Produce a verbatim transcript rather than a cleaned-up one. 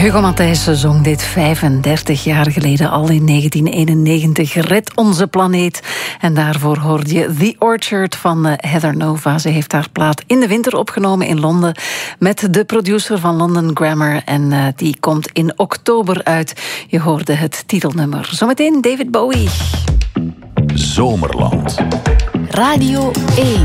Hugo Matthijssen zong dit vijfendertig jaar geleden al in negentien eenennegentig. Red onze planeet. En daarvoor hoorde je The Orchard van Heather Nova. Ze heeft haar plaat in de winter opgenomen in Londen met de producer van London Grammar. En uh, die komt in oktober uit. Je hoorde het titelnummer. Zometeen David Bowie. Zomerland. Radio één.